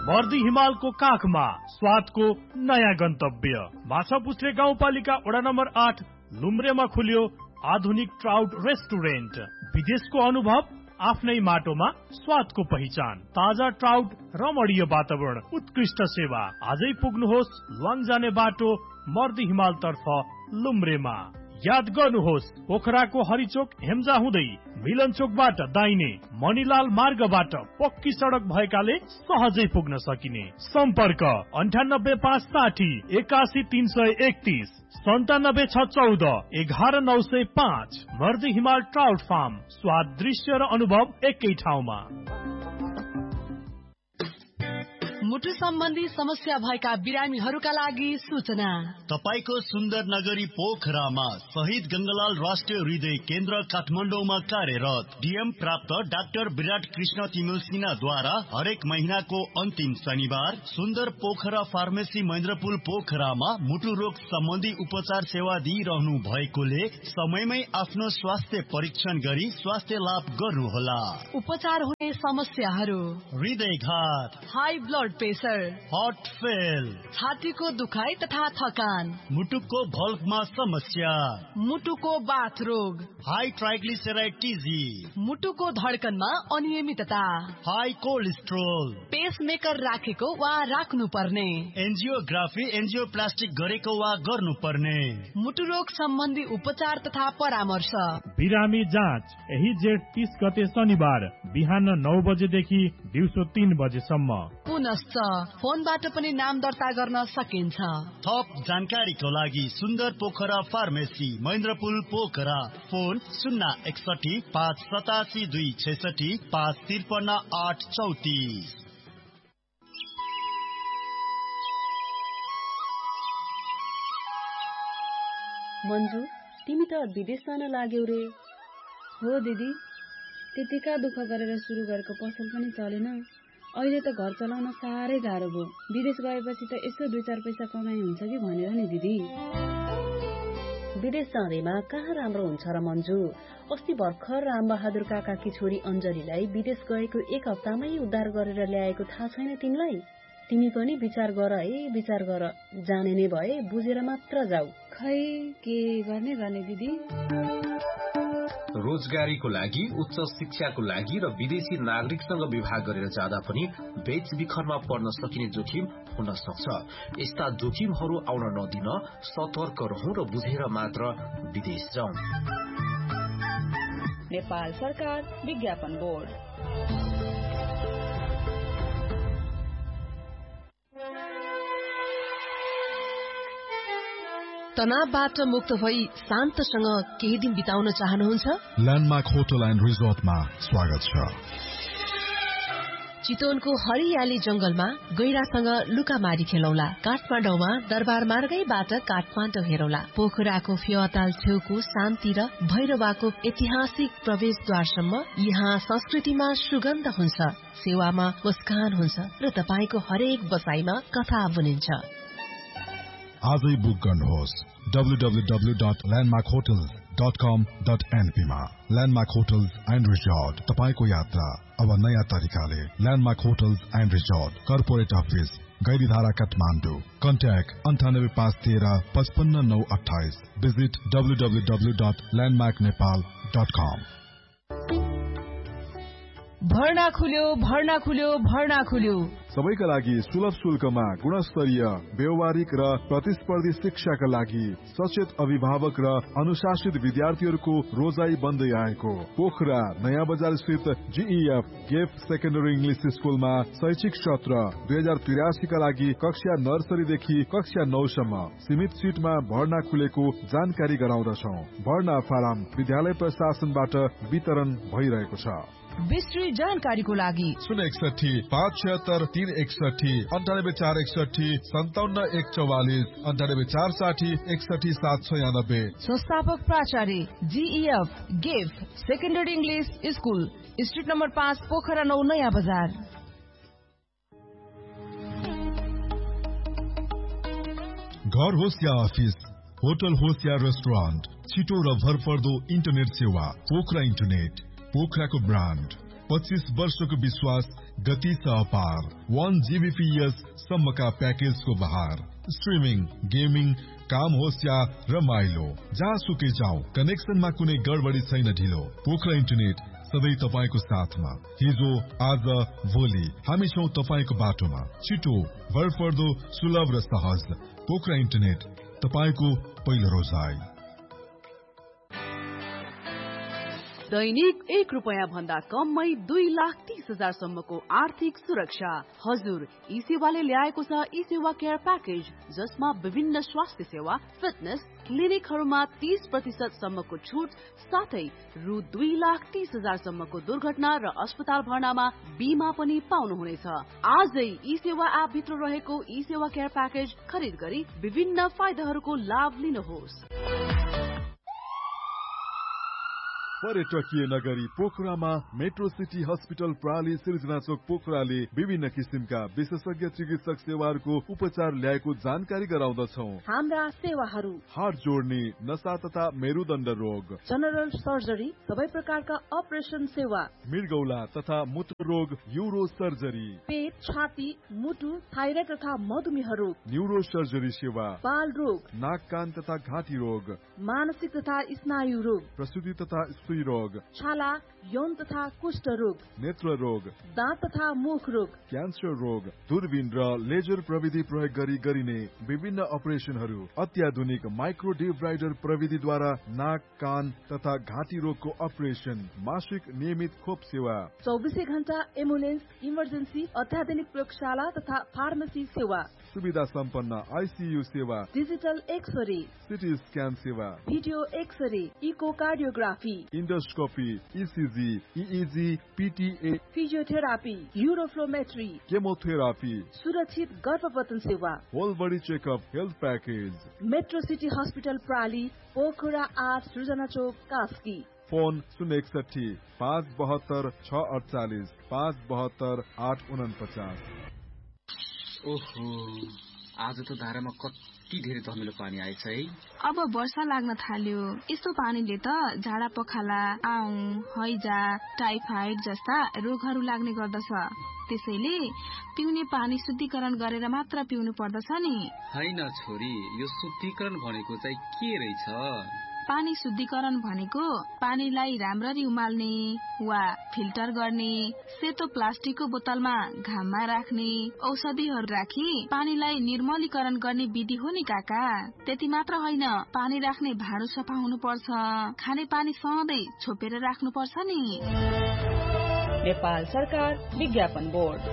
मर्दी हिमालको काखमा स्वादको नयाँ गन्तव्य। माछापुच्छ्रे गाउँपालिका वडा नम्बर 8 लुम्ब्रेमा खुल्यो आधुनिक ट्राउट रेस्टुरेन्ट। विदेशको अनुभव आफ्नै माटोमा स्वादको पहिचान। ताजा ट्राउट, रमणीय वातावरण, उत्कृष्ट सेवा। आजै पुग्नुहोस् ल्वाङ जाने बाटो मर्दी हिमाल तर्फ लुम्ब्रेमा। याद गर्नुहोस् पोखराको हरिचोक हेम्जा हुँदै मिलन चोकबाट दाहिने मणिलाल मार्गबाट पक्की सडक भएकाले सहजै पुग्न सकिने। सम्पर्क 9856 81331 9714 11905। मर्दी हिमाल ट्राउट फार्म। स्वाद, दृश्य र अनुभव एकै ठाउँमा। मुटु सम्बन्धी समस्या भएका बिरामीहरूका लागि सूचना। तपाईको सुन्दर नगरी पोखरामा शहीद गंगालाल राष्ट्रिय हृदय केन्द्र काठमाडौँमा कार्यरत डीएम प्राप्त डाक्टर विराट कृष्ण तिमिल सिन्हाद्वारा हरेक महिनाको अन्तिम शनिबार सुन्दर पोखरा फार्मेसी महेन्द्रपुल पोखरामा मुटु रोग सम्बन्धी उपचार सेवा दिइरहनु भएकोले समयमै आफ्नो स्वास्थ्य परीक्षण गरी स्वास्थ्य लाभ गर्नुहोला। उपचार हुने समस्याहरू: हृदयघात, high blood pressure, heart fail, छातीको दुखाइ तथा थकान, मुटुको भल्भमा समस्या, मुटुको बाथ रोग, हाई ट्राइग्लिसराइड टीजी, मुटुको धड्कनमा अनियमितता, हाई कोलेस्ट्रोल, पेसमेकर राखेको वा राख्नु पर्ने, एन्जियोग्राफी एन्जियोप्लास्टिक गरेको वा गर्नुपर्ने, मुटु रोग सम्बन्धी उपचार तथा परामर्श। बिरामी जाँच यही जेठ 30 गते शनिबार बिहान 9 बजेदेखि दिउँसो 3 बजेसम्म। पुनश्च फोनबाट पनि नाम दर्ता गर्न सकिन्छ। थप जानकारीको लागि सुन्दर पोखरा फार्मेसी महेन्द्रपुल पोखरा, फोन 061 587 266 553 834। मन्जु, तिमी त विदेश जान लाग्यौ रे? हो दिदी, त्यतिका दुःख गरेर सुरु गरेको पसल पनि चलेन। अहिले त घर चलाउन साह्रै गाह्रो भयो। विदेश गएपछि त यसो 2-4 पैसा कमाइ हुन्छ कि भनेर नि दिदी। विदेश जाँदैमा कहाँ राम्रो हुन्छ र मन्जु? अस्ति भर्खर रामबहादुर काकाकी छोरी अञ्जलीलाई विदेश गएको 1 हप्तामै उद्धार गरेर ल्याएको थाहा छैन तिमीलाई? तिमी पनि विचार गर है, विचार गर। जाने नै भए बुझेर मात्र जाऊ। खै के गर्ने दिदी? रोजगारीको लागि, उच्च शिक्षाको लागि र विदेशी नागरिकसँग विवाह गरेर जाँदा पनि बेचबिखरमा पर्न सकिने जोखिम हुन सक्छ। यस्ता जोखिमहरू आउन नदिन सतर्क रहौं र बुझेर मात्र विदेश जाउँ। नेपाल सरकार विज्ञापन बोर्ड। तनावबाट मुक्त भई शान्तसँग केही दिन बिताउन चाहनुहुन्छ? ल्यान्डमार्क होटल एन्ड रिजोर्टमा स्वागत छ। चितवनको हरियाली जंगलमा गैरासँग लुकामारी खेलौला। काठमाडौँमा दरबार मार्गैबाट काठमाडौँ हेरौला। पोखराको फेवाताल छेउको शान्ति र भैरवाको ऐतिहासिक प्रवेशद्वारसम्म यहाँ संस्कृतिमा सुगन्ध हुन्छ, सेवामा मुस्कान हुन्छ र तपाईको हरेक बसाईमा कथा बुनिन्छ। आजै बुक गर्नुहोस् www.landmarkhotels.com.np मा। ल्यान्डमार्क होटल्स एन्ड रिजोर्ट, तपाईको यात्रा अब नयाँ तरिकाले। Landmark hotels and resort, corporate office, Gairidhara, Kathmandu. Contact 98513 55928। Visit www.landmarknepal.com। भर्ना खुल्यो। सबैका लागि सुलभ शुल्कमा गुणस्तरीय, व्यावहारिक र प्रतिस्पर्धी शिक्षाका लागि सचेत अभिभावक र अनुशासित विद्यार्थीहरूको रोजाई बन्दै आएको पोखरा नयाँ बजार स्थित GEF गेफ सेकेन्डरी इंग्लिश स्कुलमा शैक्षिक सत्र 2083 का लागि कक्षा नर्सरीदेखि कक्षा 9 सम्म सीमित सीटमा भर्ना खुलेको जानकारी गराउँदछौं। भर्ना फारम विद्यालय प्रशासनबाट वितरण भइरहेको छ। विस्तृत जानकारीको लागि 061 576 361 98461 57144 98460 61796। संस्थापक प्राचार्य GEF गेफ secondary English school, street number 5, Pokhara 9, नयाँ बजार। घर होस् या अफिस, होटल होस् या रेस्टुरेन्ट, छिटो र भरपर्दो इन्टरनेट सेवा पोखरा इन्टरनेट। पोखराको ब्रान्ड, 25 वर्षको विश्वास गति छ अपार 1 GBps सम्मका प्याकेजको बहार स्ट्रिमिङ गेमिङ काम होस् या रमाइलो जहाँसुकै जाऊ कनेक्सनमा कुनै गडबडी छैन ढिलो पोखरा इन्टरनेट सधैँ तपाईको साथमा हिजो आज भोलि हामी छौं तपाईको बाटोमा छिटो भरपर्दो सुलभ र सहज पोखरा इन्टरनेट तपाईको पहिलो रोजाइ दैनिक 1 रुपैयाँ भन्दा कममै 2,30,000 सम्मको आर्थिक सुरक्षा हजुर ई सेवाले ल्याएको छ ई सेवा केयर प्याकेज जसमा विभिन्न स्वास्थ्य सेवा फिटनेस क्लिनिकहरूमा 30% सम्मको छुट साथै रु 2,30,000 सम्मको दुर्घटना र अस्पताल भर्नामा बीमा पनि पाउनुहुनेछ आजै ई सेवा एप भित्र रहेको ई सेवा केयर प्याकेज खरिद गरी विभिन्न फाइदाहरूको लाभ लिनुहोस् पर्यटकीय नगरी पोखरामा मेट्रो सिटी हस्पिटल प्राली सिर्जना चोक पोखराले विभिन्न किसिमका विशेषज्ञ चिकित्सक सेवाहरूको उपचार ल्याएको जानकारी गराउँदछौ हाम्रा सेवाहरू हाड जोड्ने नसा तथा मेरुदण्ड रोग जनरल सर्जरी सबै प्रकारका अपरेसन सेवा मृगौला तथा मूत्र रोग यूरो सर्जरी पेट छाती मुटु थाइराइड तथा मधुमेह रोग न्यूरो सर्जरी सेवा बाल रोग नाक कान तथा घाँटी रोग मानसिक तथा स्नायु रोग प्रसूति तथा सुई रोग छाला यौन तथा कुष्ठ रोग नेत्र रोग दाँत तथा मुख रोग क्यान्सर रोग दूरबीन र लेजर प्रविधि प्रयोग गरी गरिने विभिन्न अपरेसनहरू अत्याधुनिक माइक्रो डिब्राइडर प्रविधिद्वारा नाक कान तथा घाँटी रोगको अपरेसन मासिक नियमित खोप सेवा 24 घण्टा एम्बुलेन्स इमर्जेन्सी अत्याधुनिक प्रयोगशाला तथा फार्मेसी सेवा सुविधा सम्पन्न आइसियु सेवा डिजिटल एक्सरे सिटी स्क्यान सेवा video x-ray echocardiography endoscopy ECG इइजी पिटिए physiotherapy uroflowmetry chemotherapy सुरक्षित गर्भपतन सेवा whole body checkup health package metro city hospital प्राली Pokhara 8 सृजना चोक कास्की फोन 061 572 648 572 849 ओहो आज त धारामा कति धेरै धमिलो पानी आएछ है अब वर्षा लाग्न थाल्यो यस्तो पानीले त झाडा पखाला आउँ हैजा टाइफाइड जस्ता रोगहरू लाग्ने गर्दछ त्यसैले पिउने पानी शुद्धिकरण गरेर मात्र पिउनु पर्दछ नि हैन छोरी यो शुद्धिकरण भनेको चाहिँ के रहेछ पानी शुद्धिकरण भनेको पानीलाई राम्ररी उमाल्ने वा फिल्टर गर्ने सेतो प्लास्टिकको बोतलमा घाममा राख्ने औषधिहरू राखी पानीलाई निर्मलीकरण गर्ने विधि हो नि काका त्यति मात्र होइन पानी राख्ने भाँडो सफा हुनुपर्छ खाने पानी सधैँ छोपेर राख्नुपर्छ नि नेपाल सरकार विज्ञापन बोर्ड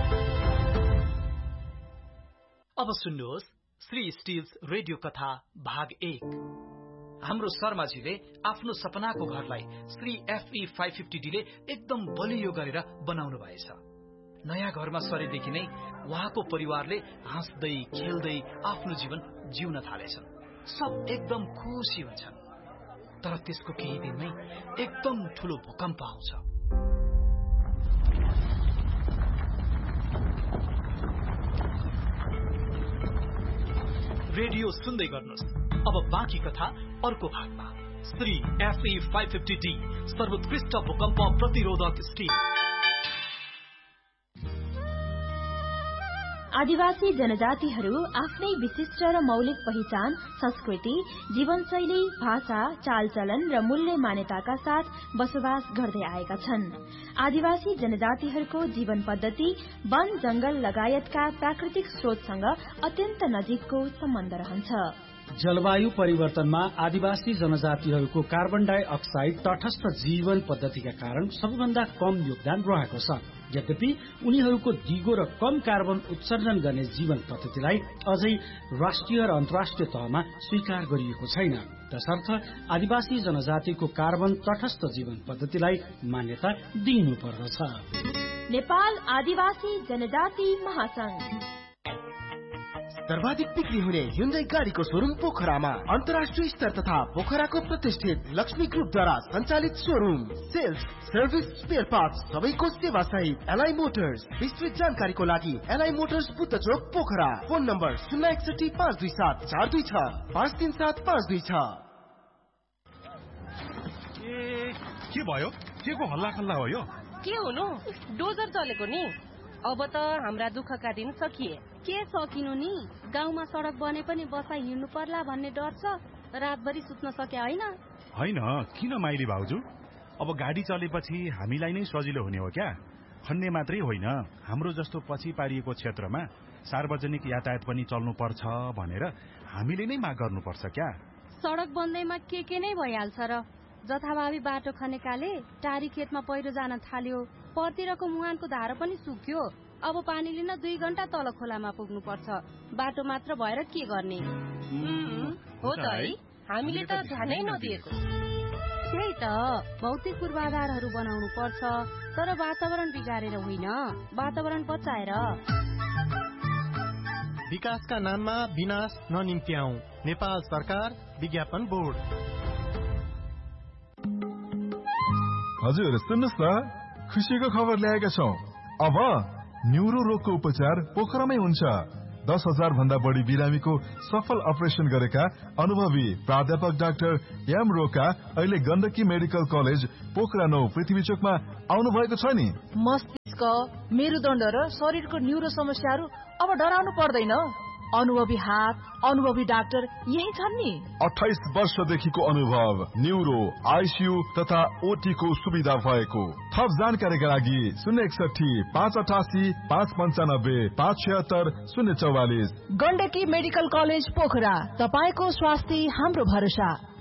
अब सुन्नुहोस् श्री स्टिल्स रेडियो कथा भाग 1 हाम्रो शर्माजीले आफ्नो सपनाको घरलाई श्री FE 550D ले एकदम बलियो गरेर बनाउनु भएछ नयाँ घरमा सरेदेखि नै उहाँको परिवारले हाँस्दै खेल्दै आफ्नो जीवन जिउन थालेछन् सब एकदम खुसी हुन्छन् तर त्यसको केही दिनमै एकदम ठूलो भूकम्प आउँछ रेडियो सुन्दै गर्नुहोस् अब बाँकी कथा अर्को भागमा श्री FE 550D सर्वोत्कृष्ट भूकम्प प्रतिरोधक स्टिल आदिवासी जनजातिहरू आफ्नै विशिष्ट र मौलिक पहिचान संस्कृति जीवनशैली भाषा चालचलन र मूल्य मान्यताका साथ बसोबास गर्दै आएका छन् आदिवासी जनजातिहरूको जीवन पद्धति वन जंगल लगायतका प्राकृतिक स्रोतसँग अत्यन्त नजिकको सम्बन्ध रहन्छ जलवायु परिवर्तनमा आदिवासी जनजातिहरूको कार्बन डाइअक्साइड तटस्थ जीवन पद्धतिका कारण सबैभन्दा कम योगदान रहेको छ यद्यपि उनीहरूको दिगो र कम कार्बन उत्सर्जन गर्ने जीवन पद्धतिलाई अझै राष्ट्रिय र अन्तर्राष्ट्रिय तहमा स्वीकार गरिएको छैन तसर्थ आदिवासी जनजातिको कार्बन तटस्थ जीवन पद्धतिलाई मान्यता दिइनुपर्दछ नेपाल आदिवासी जनजाति महासंघ सर्वाधिक बिक्री हुने Hyundai गाडीको शोरूम पोखरामा अन्तर्राष्ट्रिय स्तर तथा पोखराको प्रतिष्ठित लक्ष्मी ग्रुपद्वारा सञ्चालित showroom sales service spare parts सबैको सेवा सहित एलआई मोटर्स विस्तृत जानकारीको लागि एलआई मोटर्स बुद्ध चोक पोखरा फोन नम्बर 061 527 426 537 526 के भयो के को हल्ला खल्ला हो यो के हुनु डोजर चलेको नि अब त हाम्रा दुःखका दिन सकिए के सकिनु नि गाउँमा सडक बने पनि बसाइ हिँड्नु पर्ला भन्ने डर छ रातभरि सुत्न सके होइन किन माइली भाउजू अब गाडी चलेपछि हामीलाई नै सजिलो हुने हो क्या खन्ने मात्रै होइन हाम्रो जस्तो पछि पारिएको क्षेत्रमा सार्वजनिक यातायात पनि चल्नु पर्छ भनेर हामीले नै माग गर्नुपर्छ क्या सडक बन्दैमा के नै भइहाल्छ र जथाभावी बाटो खनेकाले टारी खेतमा पहिरो जान थाल्यो परतिरको मुहानको धारो पनि सुक्यो अब पानी लिन 2 घण्टा तल खोलामा पुग्नु पर्छ बाटो मात्र भएर के गर्ने हो त है हामीले त ध्यानै नदिएको त्यही त भौतिक पूर्वाधारहरू बनाउनु पर्छ तर वातावरण बिगारेर होइन वातावरण बचाएर विकासका नाममा विनाश ननिम्त्याऊ नेपाल सरकार विज्ञापन बोर्ड हजुर सुन्नुहोस् न खुसीको खबर ल्याएका छौं अब न्युरो रोगको उपचार पोखरामै हुन्छ 10,000 भन्दा बढी बिरामीको सफल अपरेसन गरेका अनुभवी प्राध्यापक डाक्टर एम रोका अहिले गण्डकी मेडिकल कलेज पोखरा 9 पृथ्वी चोकमा आउनु भएको छ नि मस्तिष्क मेरुदण्ड र शरीरको न्युरो समस्याहरू अब डराउनु पर्दैन अनुभवी हात अनुभवी डाक्टर यही छन् नि 28 वर्षदेखिको अनुभव न्युरो आइसियु तथा ओटी को सुविधा भएको थप जानकारीका लागि 061 588 595 576 044 गण्डकी मेडिकल कलेज पोखरा तपाईको स्वास्थ्य हाम्रो भरोसा